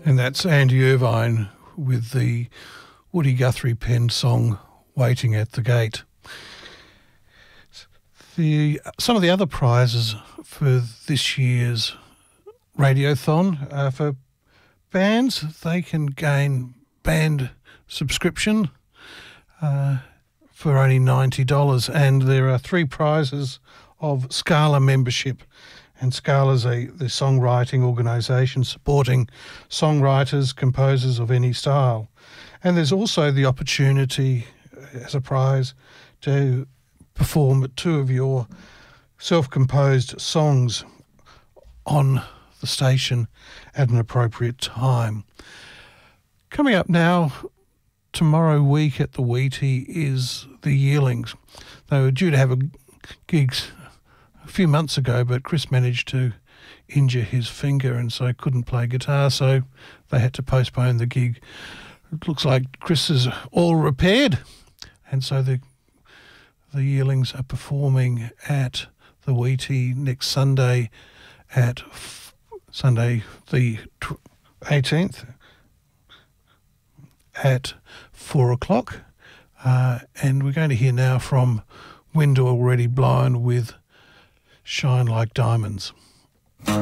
And that's Andy Irvine with the Woody Guthrie penned song Waiting at the Gate. Some of the other prizes for this year's Radiothon for bands, they can gain band subscription for only $90, and there are 3 prizes of Scala membership. And Scala's the songwriting organisation supporting songwriters, composers of any style. And there's also the opportunity as a prize to perform 2 of your self-composed songs on the station at an appropriate time. Coming up now, tomorrow week at the Wheatie is the Yearlings. They were due to have a gigs a few months ago, but Chris managed to injure his finger and so couldn't play guitar, so they had to postpone the gig. It looks like Chris is all repaired, and so the Yearlings are performing at the Wheatie next Sunday Sunday the 18th at 4 o'clock. And we're going to hear now from Wind Already Blown with Shine Like Diamonds.